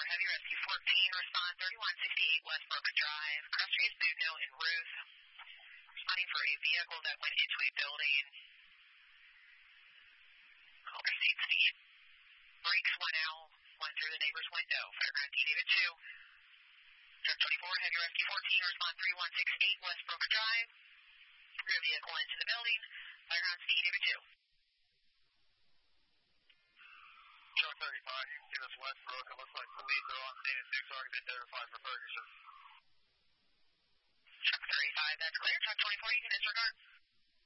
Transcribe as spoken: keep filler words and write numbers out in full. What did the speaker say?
Heavy Rescue fourteen, respond thirty-one sixty-eight West Broken Drive. Cross Street Bugno and Ruth. Responding for a vehicle that went into a building. Overseat Steve. Brakes went out, went through the neighbor's window. Fireground D David two. Truck twenty-four, Heavy Rescue fourteen, respond thirty-one sixty-eight West Broken Drive. Rear vehicle into the building. Fireground D David two. Truck thirty-five, you can get us Westbrook. It looks like police are on scene. Duke's already been notified for Ferguson. Truck thirty-five, that's clear. Truck twenty-four, you can disregard.